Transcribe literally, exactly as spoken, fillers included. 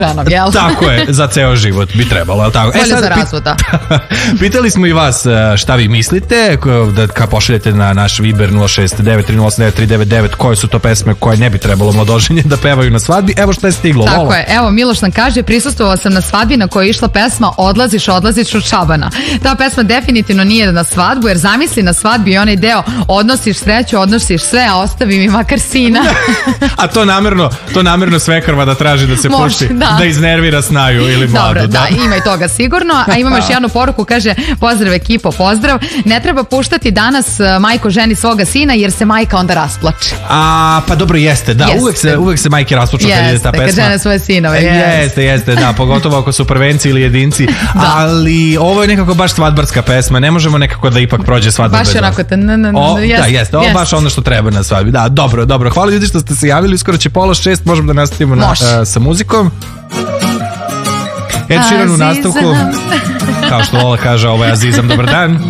ženom, jel? Tako je, za ceo život bi trebalo, jel tako? Bolje za razvoda. Pitali smo i vas šta vi mislite, da ka pošaljete na naš Viber nula šest devet tri nula osam devet tri devet devet koje su to pesme koje ne bi trebalo mladoženje da pevaju na svadbi. Evo šta je stiglo. Tako Lolo. je, evo Miloš nam kaže, prisustvovao sam na svadbi na kojoj je išla pesma Odlaziš, odlaziš od Šabana. Ta pesma definitivno nije na svadbu, jer zamisli na svadbi i onaj deo odnosiš sreću, odnosiš sve, a ostavi mi makar sina. A to namerno, to namerno svekrva da traži da se Može, pušti, da. da iznervira Snaju ili Vladu. Dobro, da, da, ima i toga sigurno. A imamo još jednu poruku, kaže, pozdrav ekipo, pozdrav. Ne treba puštati danas majko ženi svoga sina jer se majka onda rasplače. A, pa dobro jeste, da, Jeste. uvek se, uvek se majke rasplaču kad ide ta pesma. Jeste, kad žene svoje sinove. Jeste, jeste, jeste, da, pogotovo ako su prvenci ili jedinci. Da. Ali ovo je nekako baš svadbarska pesma, ne možemo nekako da ipak prođe svadba Baš bez onako ovog. te, n, n, n, O, jeste, da, jeste, ovo jeste. baš ono što treba na svadbi. Da, dobro, dobro. Hvala ljudi što ste se javili, uskoro će pola šest, možemo da nastavimo na, Može. uh, sa muzikom. Ed Sheeran u nastavku. Kao što Lola kaže, ovo je Azizam, dobar dan.